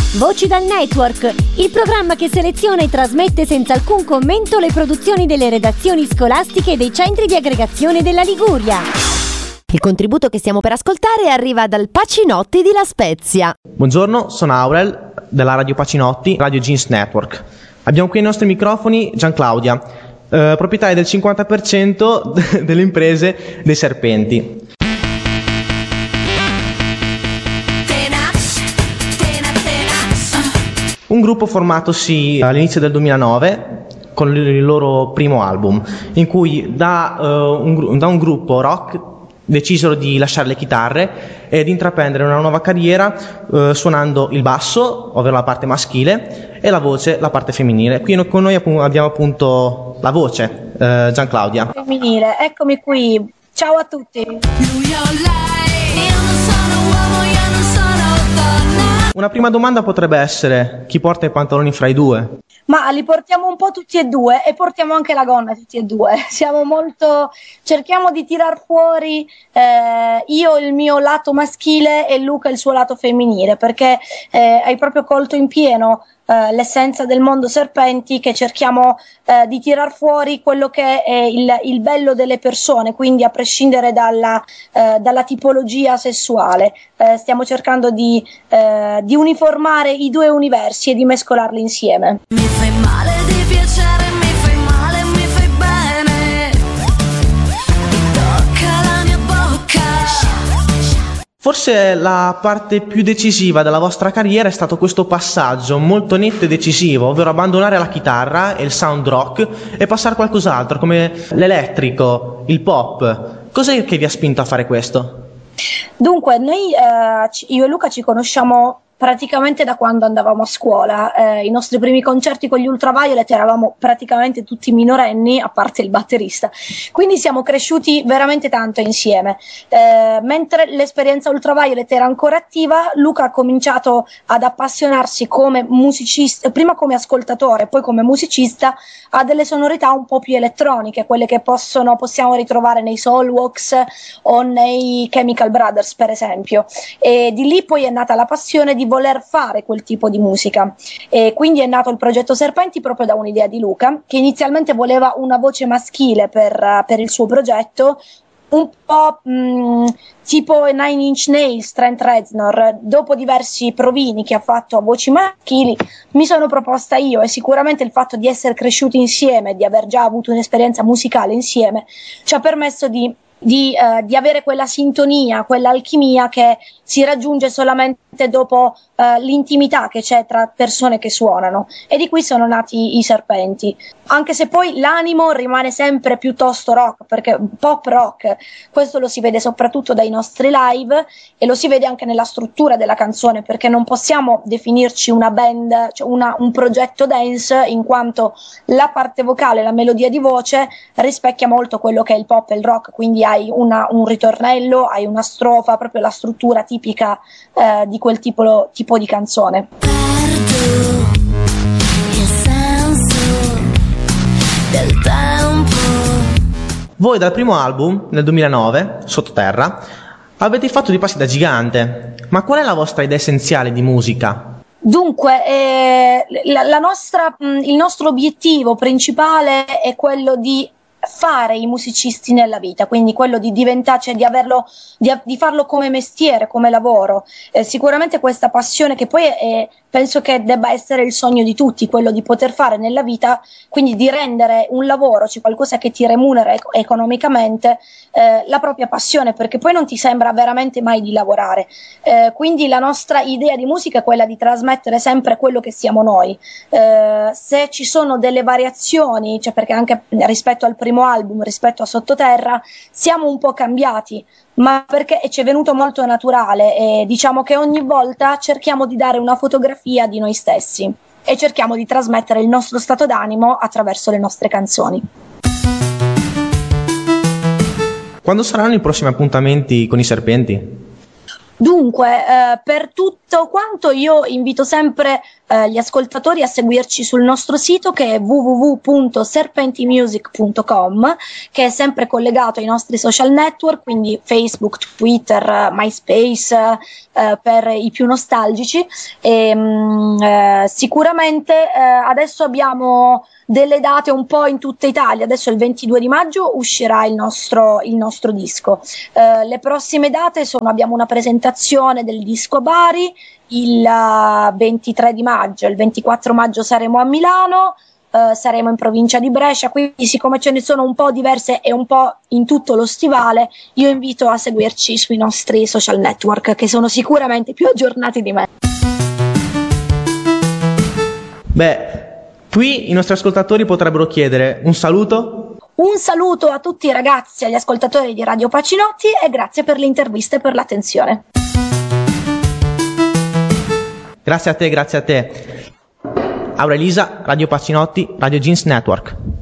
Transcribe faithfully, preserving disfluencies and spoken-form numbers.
Voci dal Network, il programma che seleziona e trasmette senza alcun commento le produzioni delle redazioni scolastiche e dei centri di aggregazione della Liguria. Il contributo che stiamo per ascoltare arriva dal Pacinotti di La Spezia. Buongiorno, sono Aurel della Radio Pacinotti, Radio Jeans Network. Abbiamo qui ai nostri microfoni Gianclaudia, eh, proprietaria del cinquanta per cento delle imprese dei Serpenti. Un gruppo formatosi all'inizio del duemilanove con il loro primo album, in cui da, uh, un, da un gruppo rock decisero di lasciare le chitarre ed intraprendere una nuova carriera uh, suonando il basso, ovvero la parte maschile, e la voce, la parte femminile. Qui con noi abbiamo appunto la voce, uh, Gianclaudia. Femminile, eccomi qui. Ciao a tutti. Una prima domanda potrebbe essere: chi porta i pantaloni fra i due? Ma li portiamo un po' tutti e due e portiamo anche la gonna tutti e due. Siamo molto, cerchiamo di tirar fuori eh, io il mio lato maschile e Luca il suo lato femminile, perché eh, hai proprio colto in pieno eh, l'essenza del mondo Serpenti, che cerchiamo eh, di tirar fuori quello che è il, il bello delle persone, quindi a prescindere dalla, eh, dalla tipologia sessuale. Eh, stiamo cercando di, eh, di uniformare i due universi e di mescolarli insieme. Mi fai male di piacere, mi fai male, mi fai bene, mi tocca la mia bocca. Forse la parte più decisiva della vostra carriera è stato questo passaggio molto netto e decisivo, ovvero abbandonare la chitarra e il sound rock e passare a qualcos'altro, come l'elettrico, il pop. Cos'è che vi ha spinto a fare questo? Dunque, noi, eh, io e Luca ci conosciamo praticamente da quando andavamo a scuola. Eh, i nostri primi concerti con gli Ultraviolet eravamo praticamente tutti minorenni, a parte il batterista, quindi siamo cresciuti veramente tanto insieme. Eh, mentre l'esperienza Ultraviolet era ancora attiva, Luca ha cominciato ad appassionarsi come musicista, prima come ascoltatore, poi come musicista, a delle sonorità un po' più elettroniche, quelle che possono, possiamo ritrovare nei Soulwax o nei Chemical Brothers, per esempio. E di lì poi è nata la passione di voler fare quel tipo di musica, e quindi è nato il progetto Serpenti proprio da un'idea di Luca, che inizialmente voleva una voce maschile per, per il suo progetto, un po' mh, tipo Nine Inch Nails, Trent Reznor. Dopo diversi provini che ha fatto a voci maschili, mi sono proposta io, e sicuramente il fatto di essere cresciuti insieme, di aver già avuto un'esperienza musicale insieme, ci ha permesso di Di, uh, di avere quella sintonia, quell'alchimia che si raggiunge solamente dopo uh, l'intimità che c'è tra persone che suonano, e di qui sono nati i Serpenti, anche se poi l'animo rimane sempre piuttosto rock, perché pop rock, questo lo si vede soprattutto dai nostri live e lo si vede anche nella struttura della canzone, perché non possiamo definirci una band, cioè una, un progetto dance, in quanto la parte vocale, la melodia di voce rispecchia molto quello che è il pop e il rock, quindi hai una, un ritornello, hai una strofa, proprio la struttura tipica eh, di quel tipo, tipo di canzone. Perdo il senso del tempo. Voi dal primo album, nel duemilanove, Sottoterra, avete fatto dei passi da gigante, ma qual è la vostra idea essenziale di musica? Dunque, eh, la, la nostra, mh, il nostro obiettivo principale è quello di fare i musicisti nella vita, quindi quello di diventare, cioè di averlo, di, di farlo come mestiere, come lavoro. Eh, sicuramente questa passione, che poi è, penso che debba essere il sogno di tutti, quello di poter fare nella vita, quindi di rendere un lavoro, cioè qualcosa che ti remunera ec- economicamente, eh, la propria passione, perché poi non ti sembra veramente mai di lavorare. Eh, quindi la nostra idea di musica è quella di trasmettere sempre quello che siamo noi. Eh, se ci sono delle variazioni, cioè perché anche rispetto al primo album, rispetto a Sottoterra, siamo un po' cambiati, ma perché ci è venuto molto naturale, e diciamo che ogni volta cerchiamo di dare una fotografia di noi stessi e cerchiamo di trasmettere il nostro stato d'animo attraverso le nostre canzoni. Quando saranno i prossimi appuntamenti con i Serpenti? Dunque, eh, per tutto quanto io invito sempre eh, gli ascoltatori a seguirci sul nostro sito, che è w w w punto serpentimusic punto com, che è sempre collegato ai nostri social network, quindi Facebook, Twitter, MySpace, eh, per i più nostalgici. E, mh, eh, sicuramente eh, adesso abbiamo delle date un po' in tutta Italia. Adesso il ventidue di maggio uscirà il nostro, il nostro disco. Eh, le prossime date sono: abbiamo una presentazione del disco a Bari il uh, ventitré di maggio, il ventiquattro maggio saremo a Milano, uh, saremo in provincia di Brescia, quindi siccome ce ne sono un po' diverse e un po' in tutto lo stivale, io invito a seguirci sui nostri social network, che sono sicuramente più aggiornati di me. Beh, qui i nostri ascoltatori potrebbero chiedere un saluto. Un saluto a tutti i ragazzi, agli ascoltatori di Radio Pacinotti, e grazie per l'intervista e per l'attenzione. Grazie a te, grazie a te. Aurelisa, Radio Pacinotti, Radio Jeans Network.